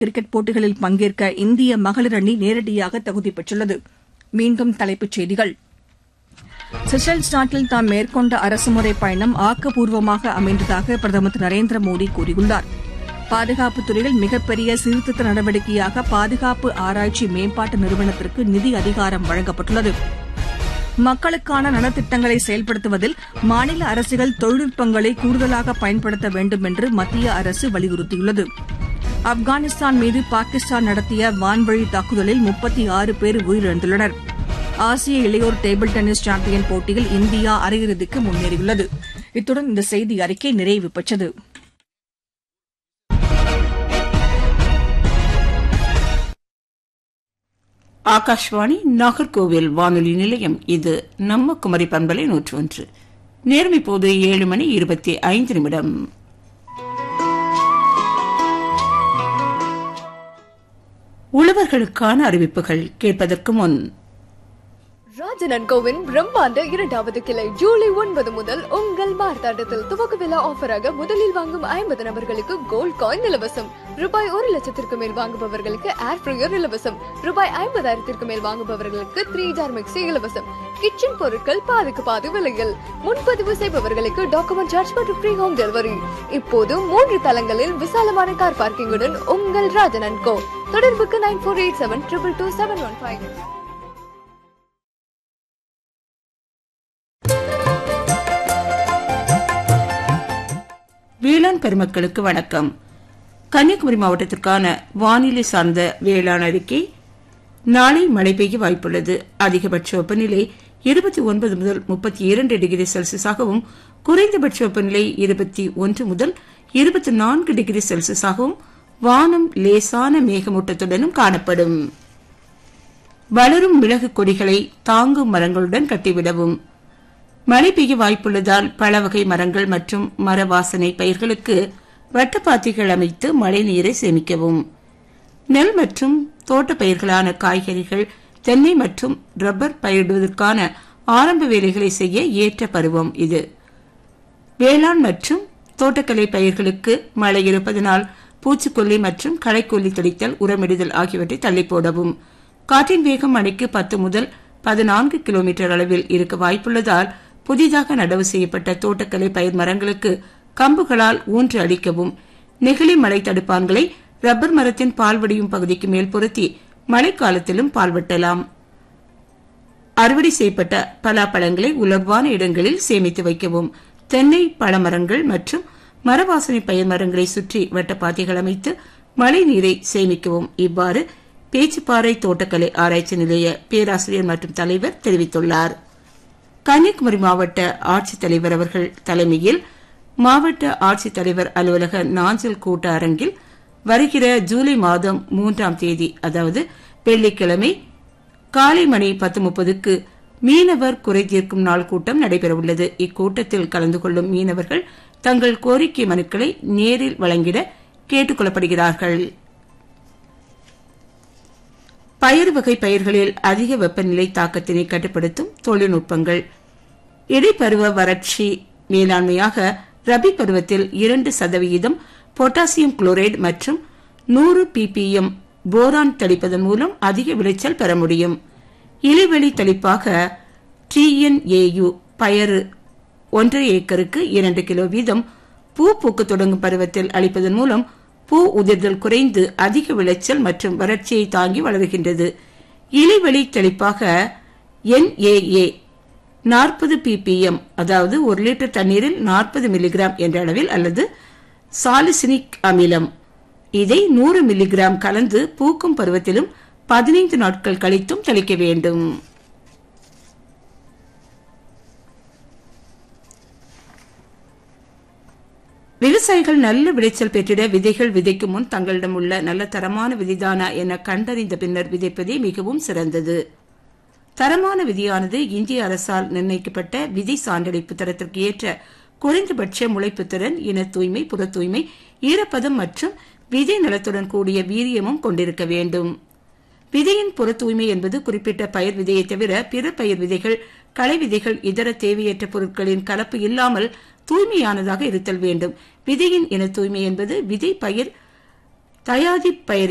Cricket போட்டிகளில் பங்கேற்க இந்திய மகளிர் அணி நேரடியாக தகுதி பெற்றுள்ளது. மீண்டும் தலைப்புச் செய்திகள். செஷல்ஸ் நாட்டில் தாம் மேற்கொண்ட அரசுமுறை பயணம் ஆக்கப்பூர்வமாக அமைந்ததாக பிரதமர் திரு நரேந்திர மோடி கூறியுள்ளார். பாதுகாப்புத் துறையில் மிகப்பெரிய சீர்திருத்த நடவடிக்கையாக பாதுகாப்பு ஆராய்ச்சி மேம்பாட்டு நிறுவனத்திற்கு நிதி அதிகாரம் வழங்கப்பட்டுள்ளது. மக்களுக்கான நலத்திட்டங்களை செயல்படுத்துவதில் மாநில அரசுகள் தொழில்நுட்பங்களை கூடுதலாக பயன்படுத்த வேண்டும் என்று மத்திய அரசு வலியுறுத்தியுள்ளது. ஆப்கானிஸ்தான் மீது பாகிஸ்தான் நடத்திய வான்வழி தாக்குதலில் 36 பேர் உயிரிழந்துள்ளனர். ஆசிய இளையோர் டேபிள் டென்னிஸ் சாம்பியன் போட்டியில் இந்தியா அரையிறுதிக்கு முன்னேறியுள்ளது. இத்துடன் இந்த செய்தி அறிக்கை நிறைவு பெற்றது. ஆகாஷ்வாணி நாகர்கோவில் வானொலி நிலையம். இது நம்ம குமரி பண்பலை 101. நேரம் இப்போது 7:25. உழவர்களுக்கான அறிவிப்புகள் கேட்பதற்கு முன், ராஜன் அண்ட் கோவின் பிரம்மாண்ட 2வது கிளை ஜூலை 9 முதல் உங்கள் மார்த்தாண்டத்தில் துவக்க விழா ஆஃபராக முதலில் வாங்கும் 50 நபர்களுக்கு கோல்ட் காயின் இலவசம். ரூபாய் 1,00,000 மேல் வாங்குபவர்களுக்கு ஏர் ஃப்ரையர் இலவசம். ரூபாய் 50,000 மேல் வாங்குபவர்களுக்கு 3 ஜார் மிக்சி இலவசம். கிச்சன் பொருட்கள் பாதிக்கு பாதி விலையில். முன்பதிவு செய்பவர்களுக்கு டாக்குமெண்ட் சார்ஜ் மற்றும் ஃப்ரீ ஹோம் டெலிவரி. இப்போது 3 தளங்களில் விசாலமான கார் பார்க்கிங்குடன் உங்கள் ராஜன் அண்ட் கோ. தொடர்புக்கு 9487222715. வேளாண் பெருமக்களுக்கு வணக்கம். கன்னியாகுமரி மாவட்டத்திற்கான வானிலை சார்ந்த வேளாண் அறிக்கை. நாளை மழை பெய்ய வாய்ப்புள்ளது. அதிகபட்ச வெப்பநிலை 29 முதல் 32 டிகிரி செல்சியஸாகவும், குறைந்தபட்ச வெப்பநிலை 21 முதல் 24 டிகிரி செல்சியஸாகவும், வானம் லேசான மேகமூட்டத்துடனும் காணப்படும். வளரும் மிளகு கொடிகளை தாங்கும் மரங்களுடன் கட்டிவிடவும். மழை பெய்ய வாய்ப்புள்ளதால் பல வகை மரங்கள் மற்றும் மர வாசனை பயிர்களுக்கு வட்டப்பாத்திகள் அமைத்து மழை நீரை சேமிக்கவும். நெல் மற்றும் தோட்ட பயிர்களான காய்கறிகள், தென்னை மற்றும் ரப்பர் பயிரிடுவதற்கான ஆரம்ப வேலைகளை செய்ய ஏற்ற பருவம் இது. வேளாண் மற்றும் தோட்டக்கலை பயிர்களுக்கு மழை இருப்பதனால் பூச்சிக்கொல்லி மற்றும் களைக்கொல்லி தெளித்தல், உரமிடுதல் ஆகியவற்றை தள்ளி போடவும். காற்றின் வேகம் மணிக்கு 10 முதல் 14 கிலோமீட்டர் அளவில் இருக்க வாய்ப்புள்ளதால் புதிதாக நடவு செய்யப்பட்ட தோட்டக்கலை பயிர் மரங்களுக்கு கம்புகளால் ஊன்று அளிக்கவும். நெகிழி மழை தடுப்பான்களை ரப்பர் மரத்தின் பால்வடியும் பகுதிக்கு மேல் பொருத்தி மழைக்காலத்திலும் பால் வெட்டலாம். அறுவடை செய்யப்பட்ட பலாப்பழங்களை உலர்வான இடங்களில் சேமித்து வைக்கவும். தென்னை பழமரங்கள் மற்றும் மரவாசனை பயிர் மரங்களை சுற்றி வட்டப்பாத்திகள் அமைத்து மழை நீரை சேமிக்கவும். இவ்வாறு பேச்சுப்பாறை தோட்டக்கலை ஆராய்ச்சி நிலைய பேராசிரியர் மற்றும் தலைவர் தெரிவித்துள்ளார். கன்னியாகுமரி மாவட்ட ஆட்சித்தலைவர் அவர்கள் தலைமையில் மாவட்ட ஆட்சித்தலைவர் அலுவலக நாஞ்சில் கூட்ட அரங்கில் வருகிற ஜூலை மாதம் 3ஆம் தேதி, அதாவது வெள்ளிக்கிழமை காலை மணி 10:30க்கு மீனவர் குறை தீர்க்கும் நாள் கூட்டம் நடைபெறவுள்ளது. இக்கூட்டத்தில் கலந்து கொள்ளும் மீனவர்கள் தங்கள் கோரிக்கை மனுக்களை நேரில் வழங்கிட கேட்டுக் கொள்ளப்படுகிறார்கள். பயறு வகை பயிர்களில் அதிக வெப்பநிலை தாக்கத்தினை கட்டுப்படுத்தும் தொழில்நுட்பங்கள். இடைப்பருவ வறட்சி மேலாண்மையாக ரபி பருவத்தில் 2% பொட்டாசியம் குளோரைடு மற்றும் 100 ppm போரான் தெளிப்பதன் மூலம் அதிக விளைச்சல் பெற முடியும். இலைவெளி தெளிப்பாக TNAU பயறு 1 ஏக்கருக்கு 2 கிலோ வீதம் பூ பூக்க தொடங்கும் பருவத்தில் அளிப்பதன் மூலம் பூ உதிர்தல் குறைந்து அதிக விளைச்சல் மற்றும் வறட்சியை தாங்கி வளர்கின்றது. இலைவெளி தெளிப்பாக NAA 40 ppm, அதாவது 1 லிட்டர் தண்ணீரில் 40 மில்லிகிராம் என்ற அளவில், அல்லது சாலிசினிக் அமிலம், இதை 100 மில்லிகிராம் கலந்து பூக்கும் பருவத்திலும் 15 நாட்கள் கழித்தும் தெளிக்க வேண்டும். விவசாயிகள் நல்ல விளைச்சல் பெற்றிட விதைகள் விதைக்கும் முன் தங்களிடம் உள்ள நல்ல தரமான விதைதானா என கண்டறிந்த பின்னர் விதைப்பதே மிகவும் சிறந்தது. தரமான விதியானது இந்திய அரசால் நிர்ணயிக்கப்பட்ட விதை சான்றளிப்பு தரத்திற்கு ஏற்ற குறைந்தபட்ச முளைப்பு திறன், இன தூய்மை, புற தூய்மை, ஈரப்பதம் மற்றும் விதை நலத்துடன் கூடிய வீரியமும் கொண்டிருக்க வேண்டும். விதையின் புற தூய்மை என்பது குறிப்பிட்ட பயிர் விதையை தவிர பிற பயிர் விதைகள், களை விதைகள், இதர தேவையற்ற பொருட்களின் கலப்பு இல்லாமல் தூய்மையானதாக இருத்தல் வேண்டும். விதையின் இன தூய்மை என்பது விதை பயிர் தயாதி பயிர்